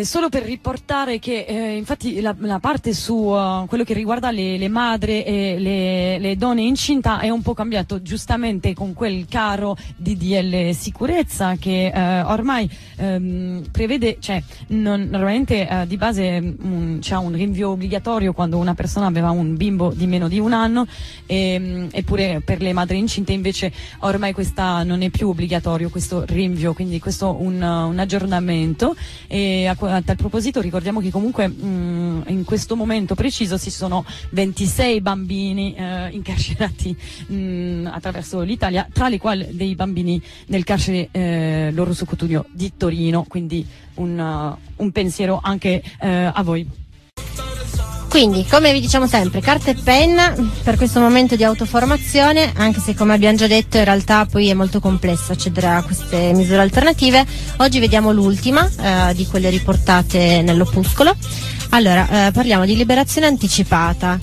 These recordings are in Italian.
Solo per riportare che infatti la parte su quello che riguarda le madri e le donne incinta è un po' cambiato, giustamente con quel caro DDL sicurezza che ormai prevede, cioè normalmente di base c'è un rinvio obbligatorio quando una persona aveva un bimbo di meno di un anno, eppure per le madri incinte invece ormai questa non è più obbligatorio questo rinvio, quindi questo un aggiornamento. E a tal proposito ricordiamo che comunque in questo momento preciso ci sono 26 bambini incarcerati attraverso l'Italia, tra i quali dei bambini nel carcere L'Orso Cotugno di Torino, quindi un pensiero anche a voi. Quindi, come vi diciamo sempre, carta e penna per questo momento di autoformazione, anche se, come abbiamo già detto, in realtà poi è molto complesso accedere a queste misure alternative. Oggi vediamo l'ultima di quelle riportate nell'opuscolo. Allora, parliamo di liberazione anticipata,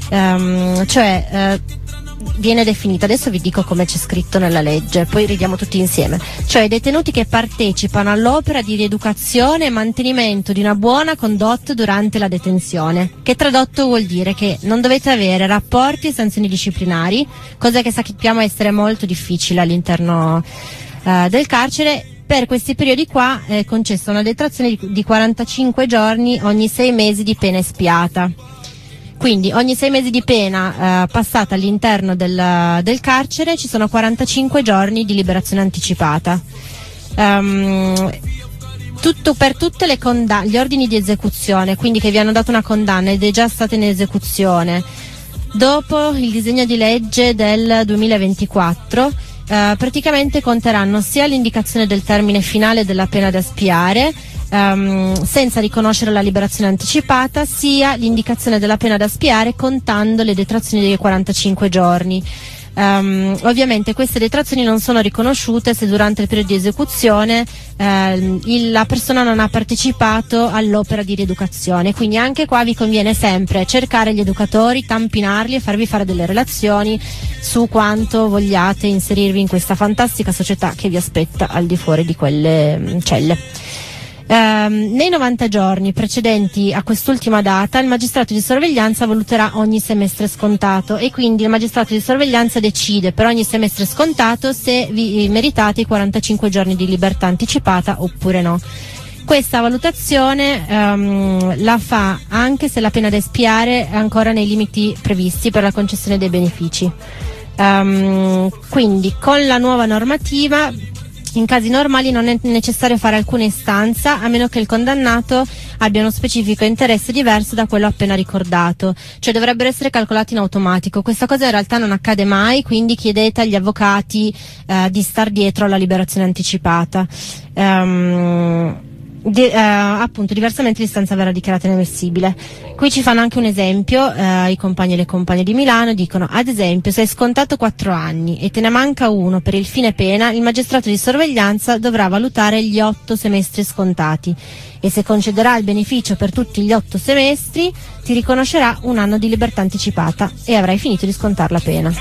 viene definita, adesso vi dico come c'è scritto nella legge, poi ridiamo tutti insieme, cioè i detenuti che partecipano all'opera di rieducazione e mantenimento di una buona condotta durante la detenzione, che tradotto vuol dire che non dovete avere rapporti e sanzioni disciplinari, cosa che sappiamo essere molto difficile all'interno del carcere. Per questi periodi qua è concessa una detrazione di 45 giorni ogni 6 mesi di pena espiata. Quindi ogni 6 mesi di pena passata all'interno del carcere ci sono 45 giorni di liberazione anticipata. Tutto per tutte gli ordini di esecuzione, quindi che vi hanno dato una condanna ed è già stata in esecuzione dopo il disegno di legge del 2024, praticamente conteranno sia l'indicazione del termine finale della pena da espiare, senza riconoscere la liberazione anticipata, sia l'indicazione della pena da espiare contando le detrazioni dei 45 giorni. Ovviamente queste detrazioni non sono riconosciute se durante il periodo di esecuzione la persona non ha partecipato all'opera di rieducazione, quindi anche qua vi conviene sempre cercare gli educatori, tampinarli e farvi fare delle relazioni su quanto vogliate inserirvi in questa fantastica società che vi aspetta al di fuori di quelle celle. Nei 90 giorni precedenti a quest'ultima data il magistrato di sorveglianza valuterà ogni semestre scontato e quindi il magistrato di sorveglianza decide per ogni semestre scontato se vi meritate i 45 giorni di libertà anticipata oppure no. Questa valutazione la fa anche se la pena da espiare è ancora nei limiti previsti per la concessione dei benefici. Quindi con la nuova normativa in casi normali non è necessario fare alcuna istanza a meno che il condannato abbia uno specifico interesse diverso da quello appena ricordato, cioè dovrebbero essere calcolati in automatico. Questa cosa in realtà non accade mai, quindi chiedete agli avvocati di star dietro alla liberazione anticipata. Appunto, diversamente l'istanza verrà dichiarata inammissibile. Qui ci fanno anche un esempio, i compagni e le compagne di Milano dicono: ad esempio, se hai scontato 4 anni e te ne manca uno per il fine pena, il magistrato di sorveglianza dovrà valutare gli 8 semestri scontati e se concederà il beneficio per tutti gli 8 semestri ti riconoscerà un anno di libertà anticipata e avrai finito di scontare la pena.